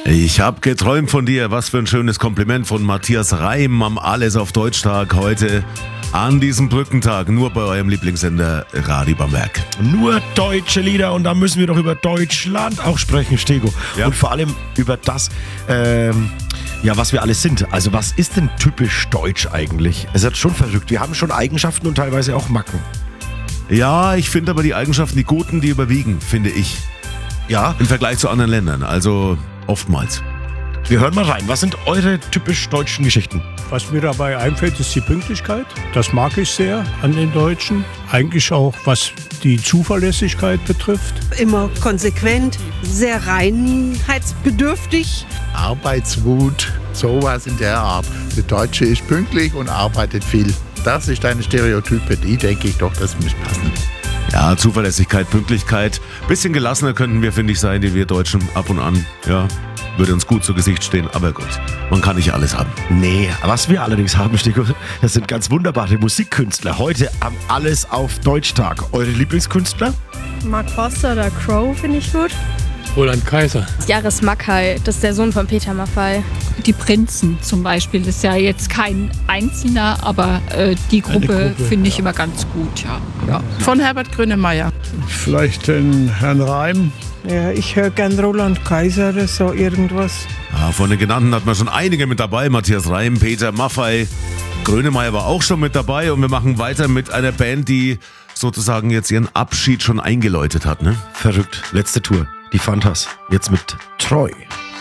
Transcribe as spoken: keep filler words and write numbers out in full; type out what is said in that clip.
Ich hab geträumt von dir. Was für ein schönes Kompliment von Matthias Reim am Alles auf Deutsch-Tag heute an diesem Brückentag. Nur bei eurem Lieblingssender Radio Bamberg. Nur deutsche Lieder und da müssen wir doch über Deutschland auch sprechen, Stego. Ja. Und vor allem über das, ähm, ja, was wir alles sind. Also was ist denn typisch deutsch eigentlich? Es ist schon verrückt. Wir haben schon Eigenschaften und teilweise auch Macken. Ja, ich finde aber die Eigenschaften, die guten, die überwiegen, finde ich. Ja, Im Vergleich zu anderen Ländern. Also oftmals. wir hören mal rein. Was sind eure typisch deutschen Geschichten? Was mir dabei einfällt, ist die Pünktlichkeit. Das mag ich sehr an den Deutschen. Eigentlich auch, was die Zuverlässigkeit betrifft. Immer konsequent, sehr reinheitsbedürftig. Arbeitswut, sowas in der Art. Der Deutsche ist pünktlich und arbeitet viel. Das ist eine Stereotype, die denke ich doch, das muss passen. Ja, Zuverlässigkeit, Pünktlichkeit. Bisschen gelassener könnten wir, finde ich, sein, die wir Deutschen ab und an. Ja, würde uns gut zu Gesicht stehen, aber gut, man kann nicht alles haben. Nee, was wir allerdings haben, Stego, das sind ganz wunderbare Musikkünstler. Heute am Alles auf Deutsch-Tag. Eure Lieblingskünstler? Mark Forster oder Crow finde ich gut. Roland Kaiser. Jaris Mackay, das ist der Sohn von Peter Maffay. Die Prinzen zum Beispiel, das ist ja jetzt kein Einzelner, aber äh, die Gruppe, Gruppe, finde ich ja. immer ganz gut. Ja. Ja. Von Herbert Grönemeyer. Vielleicht den Herrn Reim. Ja, ich höre gern Roland Kaiser, so irgendwas. Ja, von den genannten hat man schon einige mit dabei. Matthias Reim, Peter Maffay, Grönemeyer war auch schon mit dabei. Und wir machen weiter mit einer Band, die sozusagen jetzt ihren Abschied schon eingeläutet hat. Ne? Verrückt. Letzte Tour. Die Fantas. Jetzt mit Treu.